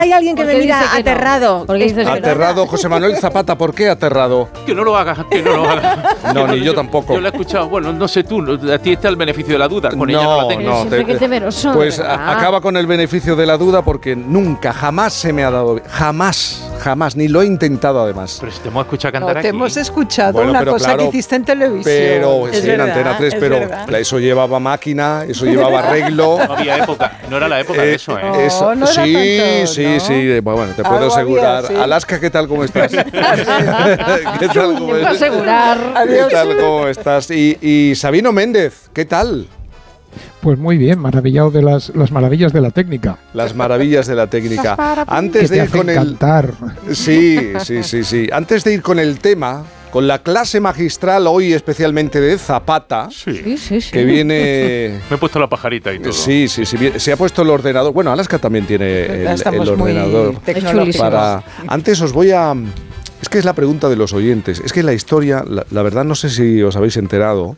Hay alguien que me mira aterrado. Aterrado, José Manuel Zapata, ¿por qué aterrado? Que no lo hagas, que no lo hagas. No, ni yo tampoco. Yo lo he escuchado, bueno, no sé tú, a ti está el beneficio de la duda, con ella no la tengo. Pues acaba con el beneficio de la duda porque nunca, jamás se me ha dado, jamás, ni lo he intentado además. Pero si te hemos escuchado cantar aquí. Te hemos escuchado bueno, una cosa que hiciste en televisión. Pero sí, en Antena 3, pero eso llevaba máquina, eso llevaba arreglo. No había época, no era la época de eso, ¿eh? Eso, no era tanto, sí, bueno, te puedo asegurar. Sí. Alaska, ¿qué tal, cómo estás? ¿Qué tal, cómo estás? Adiós. ¿Qué tal, cómo estás? Y Sabino Méndez, ¿qué tal? Pues muy bien, maravillado de las maravillas de la técnica. Las maravillas de la técnica. Antes de ir con cantar. Sí. Antes de ir con el tema, con la clase magistral hoy especialmente de Zapata, que viene... Me he puesto la pajarita y todo. Sí, se ha puesto el ordenador. Bueno, Alaska también tiene el ordenador. Para... Antes os voy a... Es que es la pregunta de los oyentes. Es que la historia, la verdad no sé si os habéis enterado,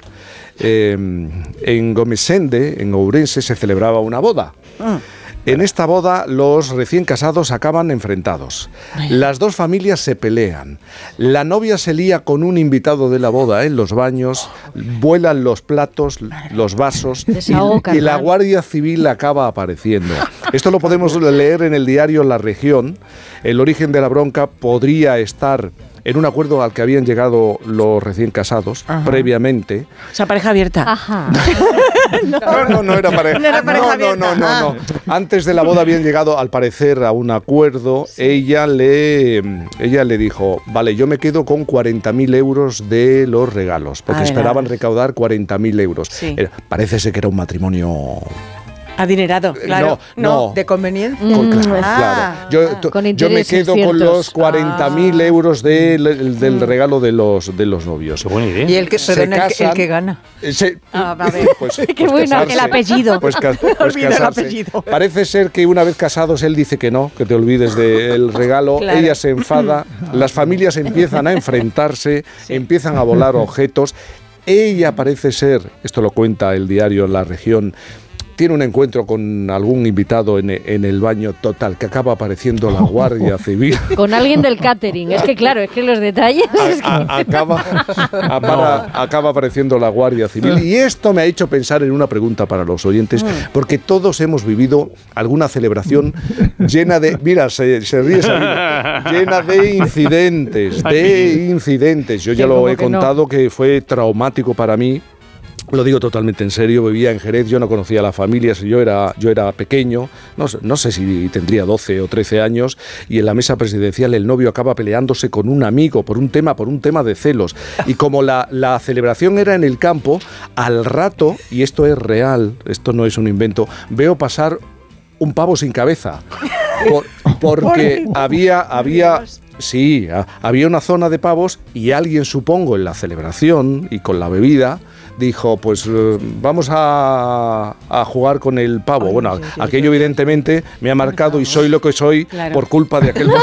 en Gomesende, en Ourense, se celebraba una boda. En esta boda los recién casados acaban enfrentados. Las dos familias se pelean. La novia se lía con un invitado de la boda en los baños, vuelan los platos, los vasos y la Guardia Civil acaba apareciendo. Esto lo podemos leer en el diario La Región. El origen de la bronca podría estar en un acuerdo al que habían llegado los recién casados previamente. O sea, pareja abierta. Ajá. No era pareja. No era pareja abierta. No. Antes de la boda habían llegado, al parecer, a un acuerdo. Sí. Ella le dijo, vale, yo me quedo con 40.000 euros de los regalos, porque esperaban recaudar 40.000 euros. Sí. Parece ser que era un matrimonio... Adinerado, claro. No. De conveniencia. Claro. Yo me quedo con los 40.000 euros del regalo de los novios. Qué buena idea. Y el que gana. A ver. Qué bueno, el apellido. Olvida el apellido. Parece ser que una vez casados él dice que no, que te olvides del regalo. Claro. Ella se enfada, las familias empiezan a enfrentarse, empiezan a volar objetos. Ella parece ser, esto lo cuenta el diario La Región, tiene un encuentro con algún invitado en el baño, total, que acaba apareciendo la Guardia Civil. Con alguien del catering. Es que claro, es que los detalles... Acaba apareciendo la Guardia Civil. Y esto me ha hecho pensar en una pregunta para los oyentes, porque todos hemos vivido alguna celebración llena de... Mira, se ríe Sabino, llena de incidentes. Yo ya lo he contado, que fue traumático para mí. Lo digo totalmente en serio, vivía en Jerez, yo no conocía a la familia, yo era pequeño, no sé si tendría 12 o 13 años, y en la mesa presidencial el novio acaba peleándose con un amigo por un tema de celos. Y como la celebración era en el campo, al rato, y esto es real, esto no es un invento, veo pasar un pavo sin cabeza. Porque había una zona de pavos y alguien, supongo, en la celebración y con la bebida, dijo, pues vamos a jugar con el pavo. Bueno, aquello evidentemente me ha marcado y soy lo que soy por culpa de aquel...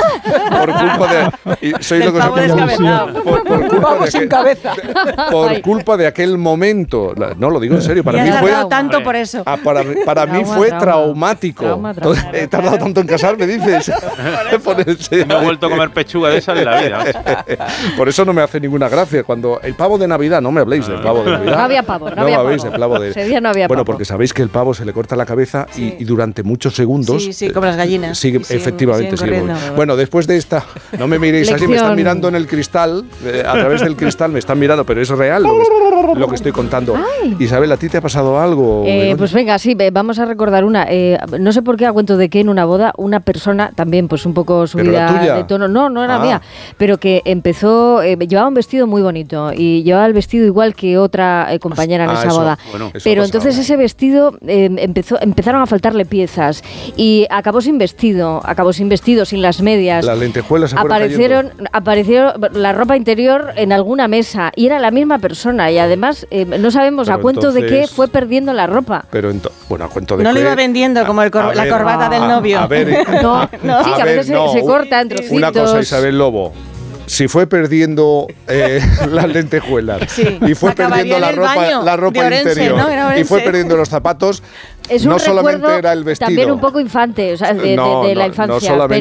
Por culpa de aquel momento. No, lo digo en serio. Para mí fue... tanto por eso. Para mí fue traumático. He tardado tanto en casarme, dices. No he vuelto a comer pechuga de esa de la vida. Por eso no me hace ninguna gracia. Cuando el pavo de Navidad, no me habléis del pavo de Navidad. No había pavo, no había pavo. Ese día no había pavo. Bueno, porque sabéis que el pavo se le corta la cabeza y durante muchos segundos... Sí, como las gallinas. Efectivamente. Bueno, después de esta... No me miréis así, me están mirando en el cristal, a través del cristal me están mirando, pero es real lo que estoy contando. Ay. Isabel, ¿a ti te ha pasado algo? Pues venga, sí, vamos a recordar una. No sé por qué, a cuento de que en una boda una persona, también pues un poco subida de tono, no era mía, pero que empezó, llevaba un vestido muy bonito y llevaba el vestido igual que otra compañera en esa boda. Bueno, pero entonces ese vestido empezaron a faltarle piezas y acabó sin vestido, sin las medias. Las lentejuelas aparecieron la ropa interior en alguna mesa y era la misma persona y además no sabemos a cuento de qué fue perdiendo la ropa. Pero a cuento de no lo iba vendiendo como la corbata del novio. A veces se corta en trocitos. Una cosa, Isabel Lobo. Si fue perdiendo las lentejuelas y fue perdiendo la ropa interior y fue perdiendo los zapatos, Es un no solamente recuerdo era el vestido. también un poco infante, o sea, de la infancia. No solamente